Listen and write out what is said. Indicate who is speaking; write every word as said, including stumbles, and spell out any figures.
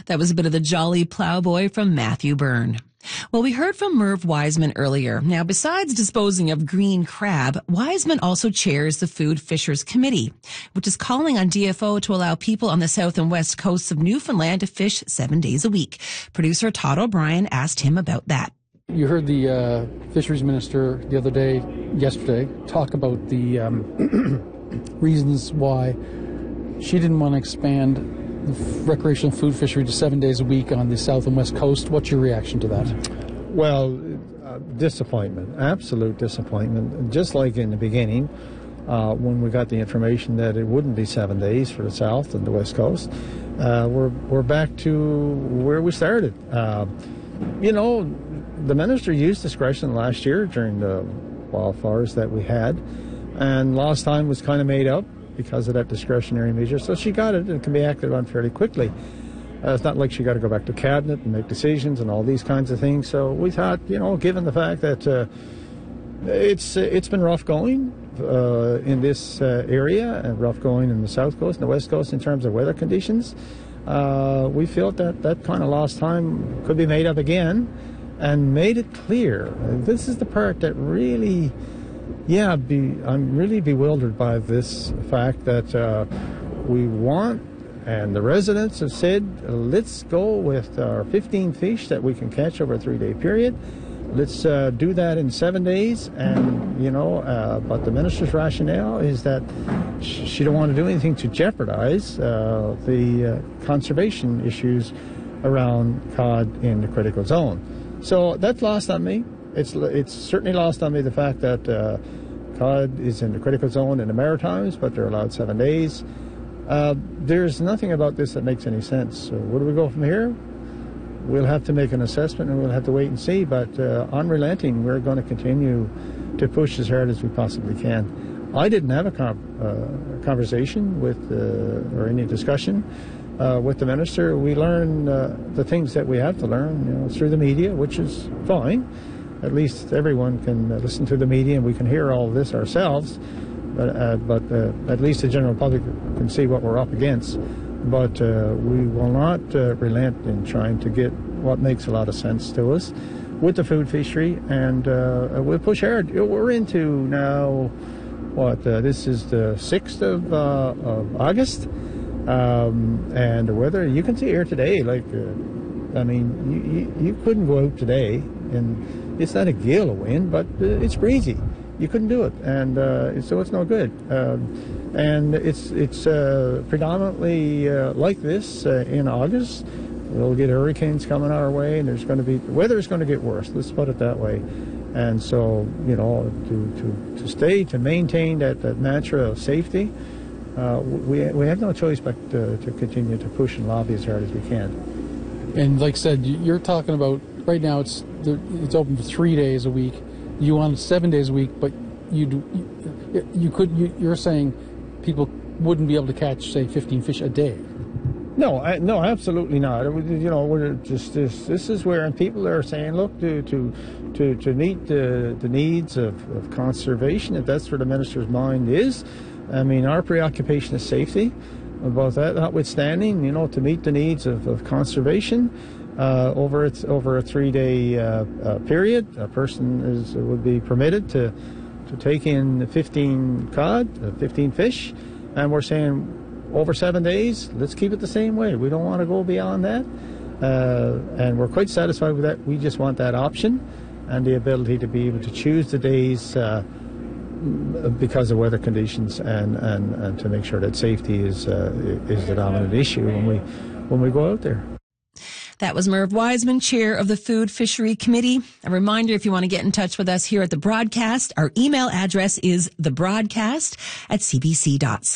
Speaker 1: That was a bit of the Jolly Plowboy from Matthew Byrne. Well, we heard from Merv Wiseman earlier. Now, besides disposing of green crab, Wiseman also chairs the Food Fishers Committee, which is calling on D F O to allow people on the south and west coasts of Newfoundland to fish seven days a week. Producer Todd O'Brien asked him about that.
Speaker 2: You heard the uh, fisheries minister the other day, yesterday, talk about the um, reasons why she didn't want to expand the recreational food fishery to seven days a week on the south and west coast. What's your reaction to that?
Speaker 3: Well, uh, disappointment, absolute disappointment. Just like in the beginning, uh, when we got the information that it wouldn't be seven days for the south and the west coast, uh, we're we're back to where we started. Uh, you know, the minister used discretion last year during the wildfires that we had, and last time was kind of made up because of that discretionary measure. So she got it and it can be acted on fairly quickly. Uh, it's not like she got to go back to cabinet and make decisions and all these kinds of things. So we thought, you know, given the fact that uh, it's it's been rough going uh, in this uh, area and rough going in the south coast and the west coast in terms of weather conditions, uh, we felt that that kind of lost time could be made up again and made it clear. This is the part that really... Yeah, be, I'm really bewildered by this fact that uh, we want, and the residents have said, let's go with our fifteen fish that we can catch over a three-day period. Let's uh, do that in seven days. And, you know, uh, but the minister's rationale is that she don't want to do anything to jeopardize uh, the uh, conservation issues around cod in the critical zone. So that's lost on me. It's it's certainly lost on me the fact that uh, cod is in the critical zone in the Maritimes, but they're allowed seven days. Uh, there's nothing about this that makes any sense. So where do we go from here? We'll have to make an assessment and we'll have to wait and see. But uh, unrelenting, we're going to continue to push as hard as we possibly can. I didn't have a com- uh, conversation with uh, or any discussion uh, with the minister. We learn uh, the things that we have to learn, you know, through the media, which is fine. At least everyone can uh, listen to the media and we can hear all of this ourselves, but, uh, but uh, at least the general public can see what we're up against. But uh, we will not uh, relent in trying to get what makes a lot of sense to us with the food fishery, and uh, we'll push hard. We're into now, what, uh, this is the sixth of, uh, of August, um, and the weather, you can see here today, like, uh, I mean, you, you, you couldn't go out today, and it's not a gale of wind, but uh, it's breezy. You couldn't do it, and uh, so it's no good. Um, and it's it's uh, predominantly uh, like this uh, in August. We'll get hurricanes coming our way, and there's going to be the weather is going to get worse. Let's put it that way. And so, you know, to to, to stay to maintain that, that mantra of safety, uh, we we have no choice but to, to continue to push and lobby as hard as we can.
Speaker 2: And like I said, you're talking about right now it's it's open for three days a week. You want seven days a week, but you do, you, you could you, you're saying people wouldn't be able to catch, say, fifteen fish a day.
Speaker 3: No, I, no, absolutely not. You know, we're just this. This is where, and people are saying, look, to to to, to meet the the needs of, of conservation, if that's where the minister's mind is. I mean, our preoccupation is safety. About that, notwithstanding, you know, to meet the needs of, of conservation, uh, over its over a three-day uh, uh, period, a person is would be permitted to to take in fifteen cod, uh, fifteen fish, and we're saying over seven days, let's keep it the same way. We don't want to go beyond that, uh, and we're quite satisfied with that. We just want that option and the ability to be able to choose the days. Uh, because of weather conditions, and, and, and to make sure that safety is uh, is the dominant issue when we when we go out there.
Speaker 1: That was Merv Wiseman, chair of the Food Fishery Committee. A reminder, if you want to get in touch with us here at the broadcast, our email address is thebroadcast at c b c dot c a.